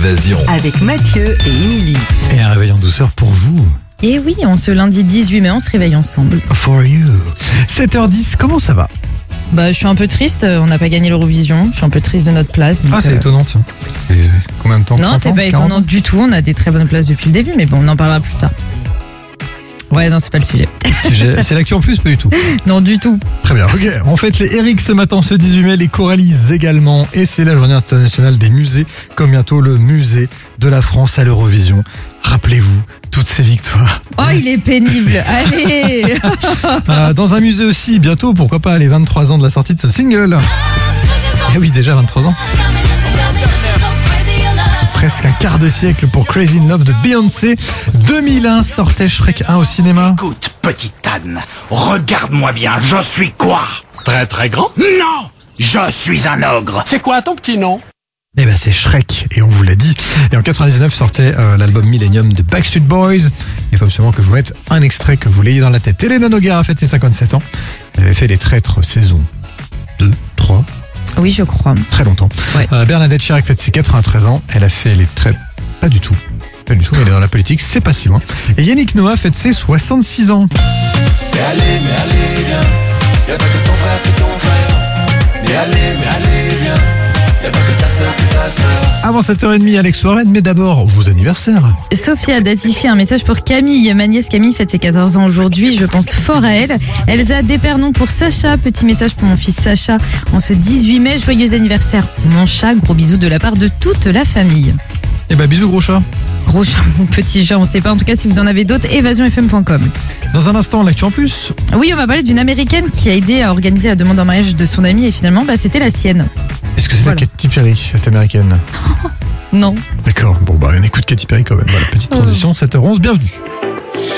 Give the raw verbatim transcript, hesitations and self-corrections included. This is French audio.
Évasion. Avec Mathieu et Émilie. Et un réveil en douceur pour vous. Et oui, on ce lundi dix-huit mai, on se réveille ensemble. For you. sept heures dix, comment ça va? Bah, je suis un peu triste, on n'a pas gagné l'Eurovision, je suis un peu triste de notre place. donc, Ah, c'est euh, étonnant, tiens. C'est combien de temps? Non, trente c'est ans, pas quarante étonnant ans du tout, on a des très bonnes places depuis le début, mais bon, on en parlera plus tard. Ouais, non, c'est pas le sujet. Sujet- C'est l'actu en plus, pas du tout. Non, du tout. Très bien, ok. On fête les Eric ce matin, ce dix-huit mai, les Corallis également. Et c'est la journée internationale des musées, comme bientôt le musée de la France à l'Eurovision. Rappelez-vous toutes ces victoires. Oh, il est pénible, allez. Euh, dans un musée aussi, bientôt, pourquoi pas, les vingt-trois ans de la sortie de ce single. Eh oui, déjà vingt-trois ans. Presque un quart de siècle pour Crazy in Love de Beyoncé. deux mille un sortait Shrek un au cinéma. Écoute, petite Anne, regarde-moi bien, je suis quoi? Très très grand. Non! Je suis un ogre. C'est quoi ton petit nom? Eh ben c'est Shrek, et on vous l'a dit. Et en quatre-vingt-dix-neuf sortait euh, l'album Millennium des Backstreet Boys. Il faut absolument que je vous mette un extrait que vous l'ayez dans la tête. Elena Noguera a fait ses cinquante-sept ans. Elle avait fait Les Traîtres saison deux, trois, Oui, je crois. très longtemps. Ouais. Euh, Bernadette Chirac fête ses quatre-vingt-treize ans. Elle a fait Les Traîtres, pas du tout. Pas du tout, mais elle est dans la politique, c'est pas si loin. Et Yannick Noah fête ses soixante-six ans. Mais allez, mais allez, viens. Y'a pas que ton frère, que ton frère. Mais allez, mais allez, viens. Y'a pas que ta sœur, que ta sœur. Avant sept heures trente, Alex Warren, mais d'abord, vos anniversaires. Sophia d'Atiché, un message pour Camille. Ma nièce Camille fête ses quatorze ans aujourd'hui, je pense fort à elle. Elsa Despernon pour Sacha, petit message pour mon fils Sacha. En ce dix-huit mai, joyeux anniversaire mon chat, gros bisous de la part de toute la famille. Eh ben, bisous gros chat. Gros chat, mon petit chat, on sait pas. En tout cas, si vous en avez d'autres, évasion f m point com. Dans un instant, l'actu en plus. Oui, on va parler d'une américaine qui a aidé à organiser la demande en mariage de son amie et finalement, bah, c'était la sienne. Est-ce que c'est Voilà. Katy Perry, cette américaine? Non. D'accord, bon bah on écoute Katy Perry quand même. Voilà, petite transition, sept heures onze, bienvenue.